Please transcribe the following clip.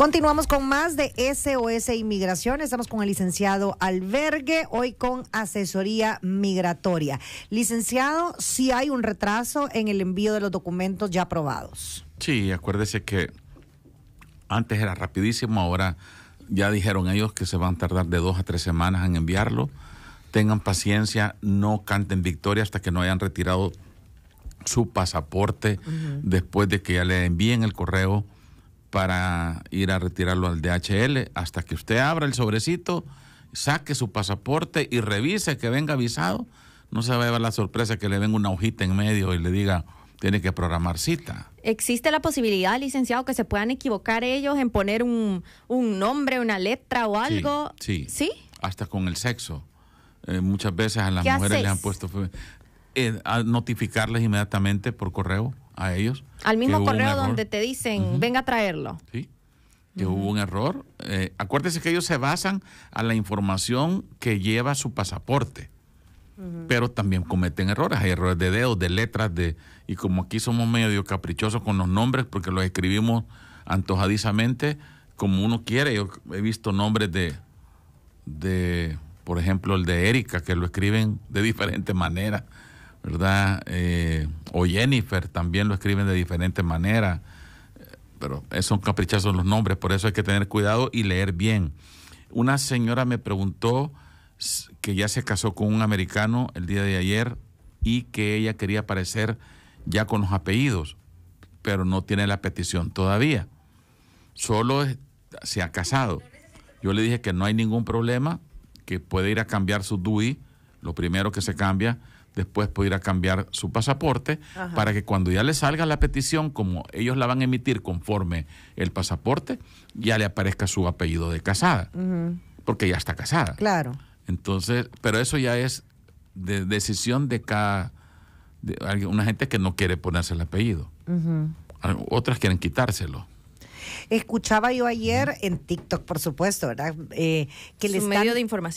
Continuamos con más de SOS Inmigración. Estamos con el licenciado Albergue, hoy con asesoría migratoria. Licenciado, si hay un retraso en el envío de los documentos ya aprobados. Sí, acuérdese que antes era rapidísimo, ahora ya dijeron ellos que se van a tardar de 2 a 3 semanas en enviarlo. Tengan paciencia, no canten victoria hasta que no hayan retirado su pasaporte después de que ya le envíen el correo para ir a retirarlo al DHL, hasta que usted abra el sobrecito, saque su pasaporte y revise que venga avisado. No se va a llevar la sorpresa que le venga una hojita en medio y le diga, tiene que programar cita. ¿Existe la posibilidad, licenciado, que se puedan equivocar ellos en poner un nombre, una letra o algo? Sí. ¿Sí? Hasta con el sexo. Muchas veces a las mujeres les han puesto a notificarles inmediatamente por correo a ellos. Al mismo correo donde te dicen, venga a traerlo. Sí, que hubo un error. Acuérdese que ellos se basan a la información que lleva su pasaporte, pero también cometen errores. Hay errores de dedos, de letras, y como aquí somos medio caprichosos con los nombres, porque los escribimos antojadizamente, como uno quiere. Yo he visto nombres de por ejemplo, el de Erika, que lo escriben de diferente manera, ¿verdad? O Jennifer también lo escriben de diferente manera, pero son caprichosos los nombres, por eso hay que tener cuidado y leer bien. Una señora me preguntó que ya se casó con un americano el día de ayer y que ella quería aparecer ya con los apellidos, pero no tiene la petición todavía. Solo se ha casado. Yo le dije que no hay ningún problema, que puede ir a cambiar su DUI, lo primero que se cambia, después puede ir a cambiar su pasaporte, para que cuando ya le salga la petición, como ellos la van a emitir conforme el pasaporte, ya le aparezca su apellido de casada, porque ya está casada. Claro. Entonces, pero eso ya es de decisión de una gente que no quiere ponerse el apellido. Otras quieren quitárselo. Escuchaba yo ayer en TikTok, por supuesto, ¿verdad? Que Su medio de información.